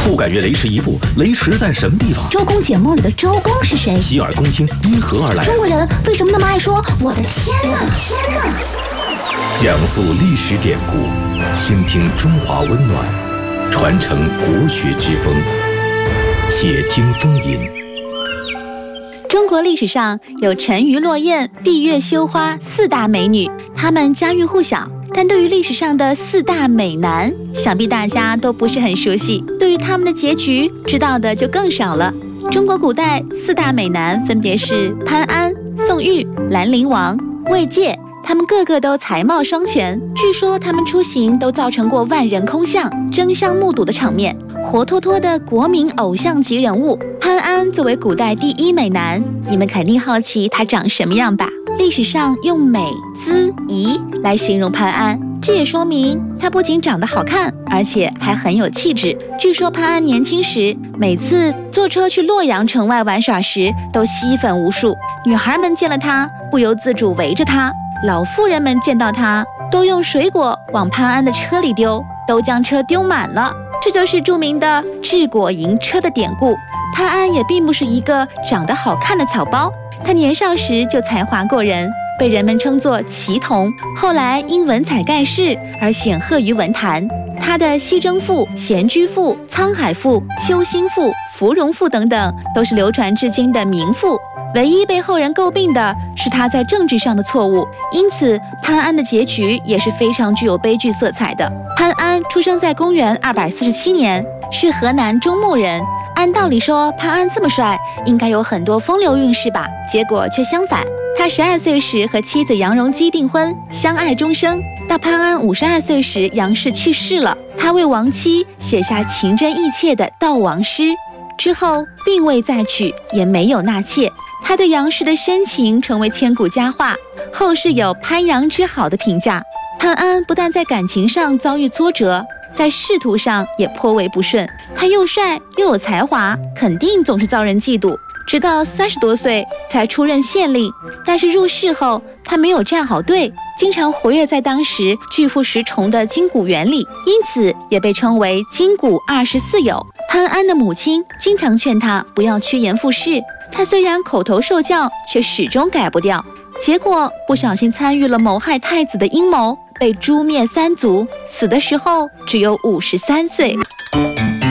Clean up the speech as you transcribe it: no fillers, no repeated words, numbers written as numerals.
不敢越雷池一步，雷池在什么地方？ 周公解梦里的周公是谁？ 洗耳恭听，因何而来？ 中国人为什么那么爱说我的天哪？ 讲述历史典故，倾听中华温暖，传承国学之风。且听风吟。 中国历史上有沉鱼落雁、闭月羞花四大美女，她们家喻户晓。但对于历史上的四大美男，想必大家都不是很熟悉。对于他们的结局，知道的就更少了。中国古代四大美男分别是潘安、宋玉、兰陵王、魏玠，他们个个都才貌双全。据说他们出行都造成过万人空巷、争相目睹的场面，活脱脱的国民偶像级人物。潘安作为古代第一美男，你们肯定好奇他长什么样吧？历史上用美、姿、仪来形容潘安，这也说明他不仅长得好看，而且还很有气质。据说潘安年轻时，每次坐车去洛阳城外玩耍时，都吸粉无数。女孩们见了他，不由自主围着他；老妇人们见到他，都用水果往潘安的车里丢，都将车丢满了。这就是著名的治果迎车的典故。潘安也并不是一个长得好看的草包，他年少时就才华过人，被人们称作奇童，后来因文采盖世而显赫于文坛。他的《西征赋》《闲居赋》《沧海赋》《秋兴赋》《芙蓉赋》等等，都是流传至今的名赋。唯一被后人诟病的是他在政治上的错误，因此潘安的结局也是非常具有悲剧色彩的。潘安出生在公元247年，是河南中牟人。按道理说，潘安这么帅，应该有很多风流韵事吧？结果却相反。他12岁时和妻子杨荣基订婚，相爱终生。到潘安52岁时，杨氏去世了，他为亡妻写下情真意切的悼亡诗，之后并未再娶，也没有纳妾。他对杨氏的深情成为千古佳话，后世有潘杨之好的评价。潘安不但在感情上遭遇挫折，在仕途上也颇为不顺。他又帅又有才华，肯定总是遭人嫉妒。直到30多岁才出任县令，但是入仕后他没有站好队，经常活跃在当时巨富实崇的金谷园里，因此也被称为金谷24友。潘安的母亲经常劝他不要趋炎附势，他虽然口头受教，却始终改不掉。结果不小心参与了谋害太子的阴谋，被诛灭3族，死的时候只有53岁。